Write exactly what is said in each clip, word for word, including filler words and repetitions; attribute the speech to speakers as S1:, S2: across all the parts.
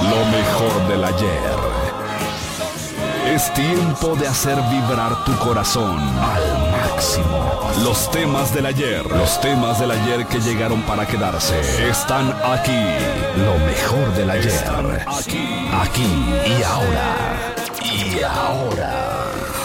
S1: Lo mejor del ayer. Es tiempo de hacer vibrar tu corazón al máximo. Los temas del ayer, los temas del ayer que llegaron para quedarse, están aquí. Lo mejor del ayer. Están aquí. Aquí y ahora. Y ahora.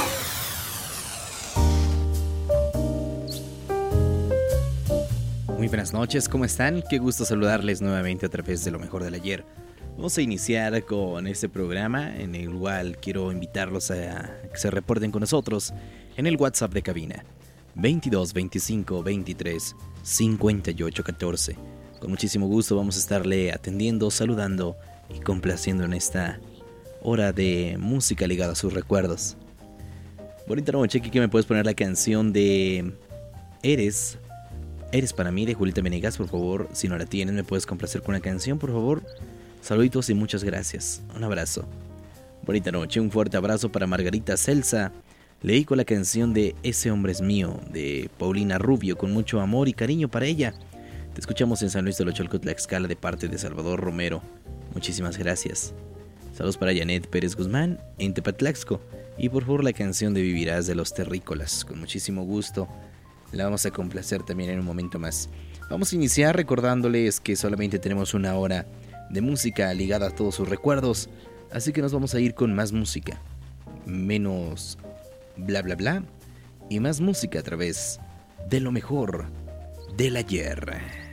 S2: Muy buenas noches, ¿cómo están? Qué gusto saludarles nuevamente a través de Lo mejor del ayer. Vamos a iniciar con este programa en el cual quiero invitarlos a que se reporten con nosotros en el WhatsApp de cabina veintidós veinticinco veintitrés cincuenta y ocho catorce. Con muchísimo gusto vamos a estarle atendiendo, saludando y complaciendo en esta hora de música ligada a sus recuerdos. Bonita noche, Kiki, ¿me puedes poner la canción de Eres? Eres para mí, de Julieta Venegas, por favor. Si no la tienes, me puedes complacer con una canción, por favor. Saluditos y muchas gracias. Un abrazo. Bonita noche, un fuerte abrazo para Margarita Celsa. Leí con la canción de Ese hombre es mío, de Paulina Rubio, con mucho amor y cariño para ella. Te escuchamos en San Luis de los Cholco, Tlaxcala, de parte de Salvador Romero. Muchísimas gracias. Saludos para Janet Pérez Guzmán, en Tepatlaxco. Y por favor la canción de Vivirás de los Terrícolas. Con muchísimo gusto. La vamos a complacer también en un momento más. Vamos a iniciar recordándoles que solamente tenemos una hora de música ligada a todos sus recuerdos, así que nos vamos a ir con más música, menos bla bla bla y más música a través de lo mejor del ayer.